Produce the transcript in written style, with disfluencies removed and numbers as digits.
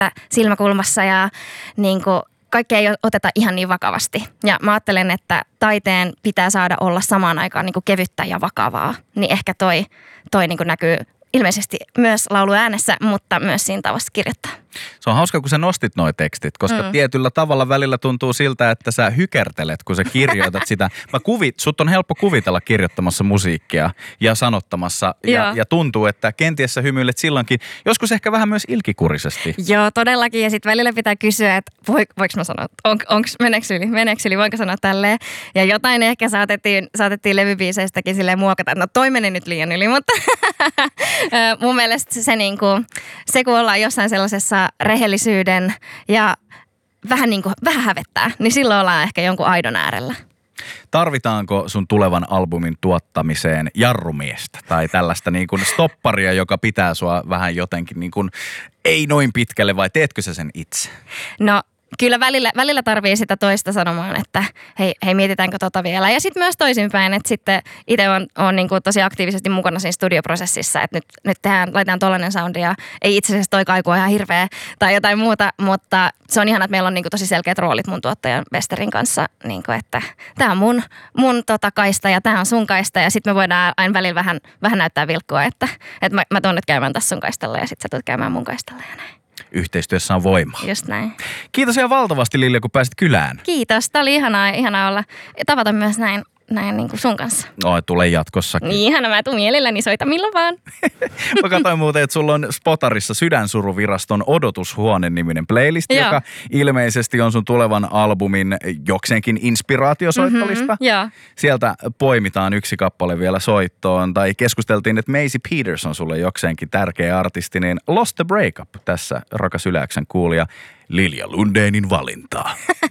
silmäkulmassa ja niin kuin kaikkea ei oteta ihan niin vakavasti. Ja mä ajattelen, että taiteen pitää saada olla samaan aikaan niin kuin kevyttä ja vakavaa. Niin ehkä toi niin kuin näkyy ilmeisesti myös lauluäänessä, mutta myös siinä tavassa kirjoittaa. Se on hauska, kun sä nostit noi tekstit, koska tietyllä tavalla välillä tuntuu siltä, että sä hykertelet, kun sä kirjoitat sitä. Sut on helppo kuvitella kirjoittamassa musiikkia ja sanottamassa ja tuntuu, että kenties sä hymyilet silloinkin, joskus ehkä vähän myös ilkikurisesti. Joo, todellakin. Ja sitten välillä pitää kysyä, että voiko mä sanoa, meneekö yli, voinko sanoa tälleen. Ja jotain ehkä saatettiin levybiiseistäkin silleen muokata, että no toi meni nyt liian yli, mutta mun mielestä se kun ollaan jossain sellaisessa rehellisyyden ja vähän hävettää, niin silloin ollaan ehkä jonkun aidon äärellä. Tarvitaanko sun tulevan albumin tuottamiseen jarrumiestä tai tällaista niin kuin stopparia, joka pitää sua vähän jotenkin niin kuin, ei noin pitkälle, vai teetkö sä sen itse? No kyllä välillä tarvii sitä toista sanomaan, että hei mietitäänkö tota vielä. Ja sitten myös toisinpäin, että sitten itse on niin kuin tosi aktiivisesti mukana siinä studioprosessissa, että nyt laitetaan tollainen soundi ja ei itse asiassa toi kaiku ihan hirveä tai jotain muuta, mutta se on ihana, että meillä on niin kuin tosi selkeät roolit mun tuottajan Westerin kanssa, niin kuin, että tämä on mun kaista ja tämä on sun kaista ja sitten me voidaan aina välillä vähän näyttää vilkkua, että mä tuon nyt käymään tässä sun kaistalla ja sitten sä tulet käymään mun kaistalla ja näin. Yhteistyössä on voimaa. Just näin. Kiitos ihan valtavasti, Lilja, kun pääsit kylään. Kiitos. Tämä oli ihanaa olla tavata myös näin niin kuin sun kanssa. Tule jatkossakin. Niin ihana, mä tuun mielelläni, soita milloin vaan. Mä katsoin muuten, että sulla on Spotarissa Sydänsuruviraston Odotushuone-niminen playlist, joka ilmeisesti on sun tulevan albumin jokseenkin inspiraatiosoittolista. Sieltä poimitaan yksi kappale vielä soittoon. Tai keskusteltiin, että Maisie Peters on sulle jokseenkin tärkeä artisti, niin Lost the Breakup tässä rakas Yläksän kuulija Lilja Lundénin valintaa.